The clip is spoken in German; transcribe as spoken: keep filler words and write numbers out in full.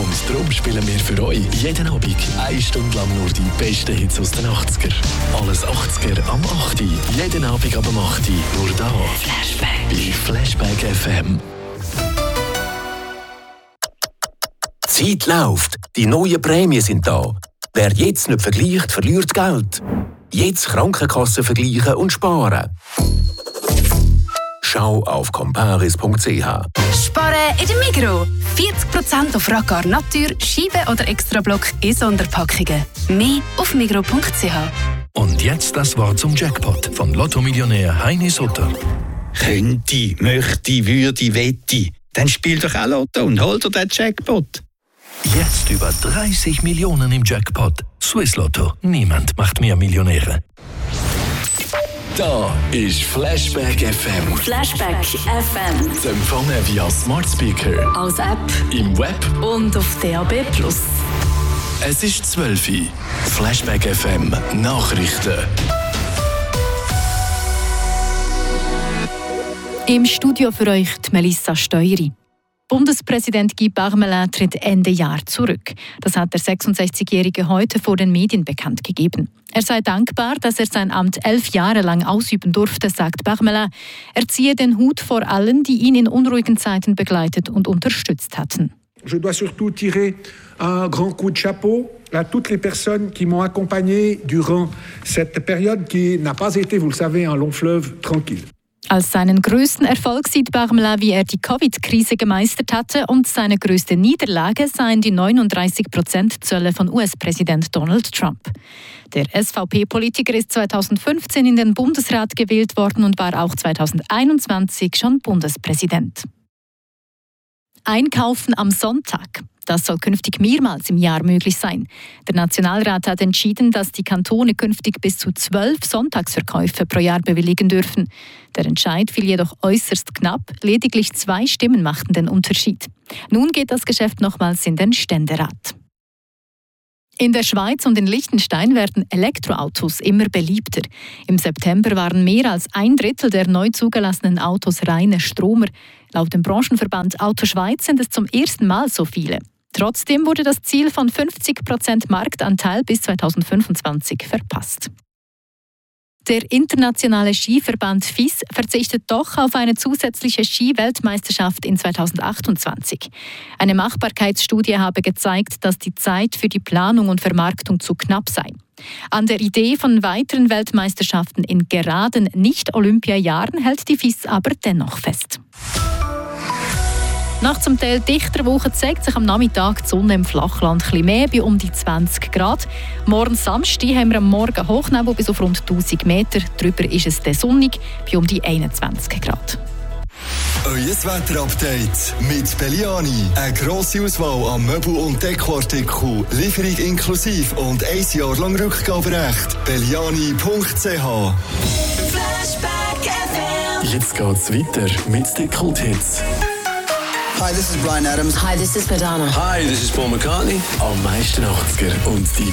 Und darum spielen wir für euch jeden Abend eine Stunde lang nur die besten Hits aus den achtziger. Alles achtziger am acht. Jeden Abend ab dem acht. Nur da. Flashback. Bei Flashback F M. Die Zeit läuft. Die neuen Prämien sind da. Wer jetzt nicht vergleicht, verliert Geld. Jetzt Krankenkassen vergleichen und sparen. Schau auf comparis punkt c h. Sparen in der Migros. vierzig Prozent auf Raccar Natur, Scheibe oder Extrablock in Sonderpackungen. Mehr auf migros punkt c h. Und jetzt das Wort zum Jackpot von Lotto-Millionär Heini Sutter. Könnte, möchte, würde, wette. Dann spiel doch auch Lotto und hol dir den Jackpot. Jetzt über dreißig Millionen im Jackpot. Swiss Lotto. Niemand macht mehr Millionäre. Da ist Flashback F M. Flashback F M. Zu empfangen via Smart Speaker, Als App im Web und auf D A B plus. Es ist zwölf Uhr. Flashback F M Nachrichten. Im Studio für euch die Melissa Steueri. Bundespräsident Guy Parmelin tritt Ende Jahr zurück. Das hat der sechsundsechzigjährige heute vor den Medien bekannt gegeben. Er sei dankbar, dass er sein Amt elf Jahre lang ausüben durfte, sagt Parmelin. Er ziehe den Hut vor allen, die ihn in unruhigen Zeiten begleitet und unterstützt hatten. Je dois surtout tirer un grand coup de chapeau à toutes les personnes qui m'ont accompagné durant cette période qui n'a pas été, vous le savez, un long fleuve tranquille. Als seinen grössten Erfolg sieht Parmelin, wie er die Covid-Krise gemeistert hatte, und seine grösste Niederlage seien die neununddreißig Prozent Zölle von U S-Präsident Donald Trump. Der S V P-Politiker ist zweitausendfünfzehn in den Bundesrat gewählt worden und war auch zweitausendeinundzwanzig schon Bundespräsident. Einkaufen am Sonntag. Das soll künftig mehrmals im Jahr möglich sein. Der Nationalrat hat entschieden, dass die Kantone künftig bis zu zwölf Sonntagsverkäufe pro Jahr bewilligen dürfen. Der Entscheid fiel jedoch äußerst knapp. Lediglich zwei Stimmen machten den Unterschied. Nun geht das Geschäft nochmals in den Ständerat. In der Schweiz und in Liechtenstein werden Elektroautos immer beliebter. Im September waren mehr als ein Drittel der neu zugelassenen Autos reine Stromer. Laut dem Branchenverband Auto Schweiz sind es zum ersten Mal so viele. Trotzdem wurde das Ziel von fünfzig Prozent Marktanteil bis zweitausendfünfundzwanzig verpasst. Der internationale Skiverband F I S verzichtet doch auf eine zusätzliche Ski-Weltmeisterschaft in zweitausendachtundzwanzig. Eine Machbarkeitsstudie habe gezeigt, dass die Zeit für die Planung und Vermarktung zu knapp sei. An der Idee von weiteren Weltmeisterschaften in geraden Nicht-Olympia-Jahren hält die F I S aber dennoch fest. Nach zum Teil dichter Woche zeigt sich am Nachmittag die Sonne im Flachland etwas mehr, bei um die zwanzig Grad. Morgen Samstag haben wir am Morgen Hochnebel bis auf rund tausend Meter. Darüber ist es dann sonnig, bei um die einundzwanzig Grad. Euer Wetterupdate mit Belliani. Eine grosse Auswahl an Möbel- und Dekoartikeln, Lieferung inklusive und ein Jahr lang Rückgaberecht. Belliani punkt c h. Flashback F M. Jetzt geht's weiter mit den Kulthits. Hi, this is Bryan Adams. Hi, this is Madonna. Hi, this is Paul McCartney. Am meisten achtziger und die